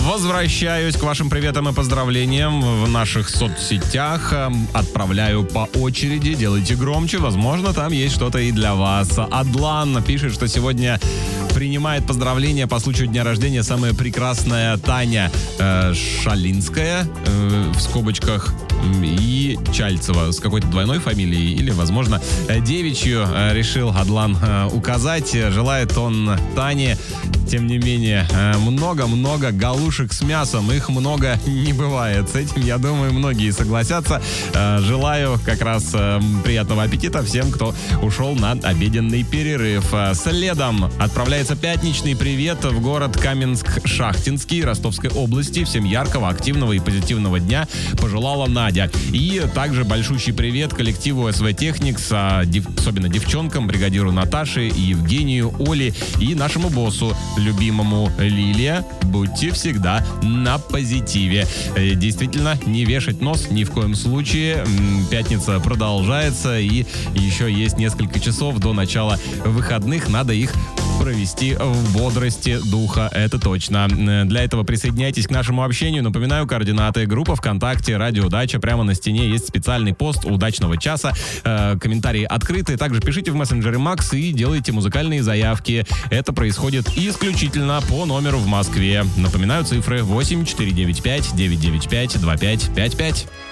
Возвращаюсь к вашим приветам и поздравлениям в наших соцсетях. Отправляю по очереди. Делайте громче. Возможно, там есть что-то и для вас. Адлан пишет, что сегодня принимает поздравления по случаю дня рождения самая прекрасная Таня Шалинская, в скобочках, и Чальцева с какой-то двойной фамилией или, возможно, девичью решил Адлан указать. Желает он Тане, тем не менее, много-много галушек с мясом. Их много не бывает. С этим, я думаю, многие согласятся. Желаю как раз приятного аппетита всем, кто ушел на обеденный перерыв. Следом отправляется пятничный привет в город Каменск-Шахтинский Ростовской области. Всем яркого, активного и позитивного дня пожелала Надя. И также большущий привет коллективу СВ Техникс, особенно девчонкам, бригадиру Наташе, Евгению, Оле и нашему боссу любимому Лилия. Будьте всегда на позитиве. Действительно, не вешать нос ни в коем случае. Пятница продолжается, и еще есть несколько часов до начала выходных. Надо их провести в бодрости духа, это точно. Для этого присоединяйтесь к нашему общению. Напоминаю, координаты: группа ВКонтакте «Радио Дача». Прямо на стене есть специальный пост удачного часа. Комментарии открыты. Также пишите в мессенджере Макс и делайте музыкальные заявки. Это происходит исключительно по номеру в Москве. Напоминаю, цифры 8495 995 2555.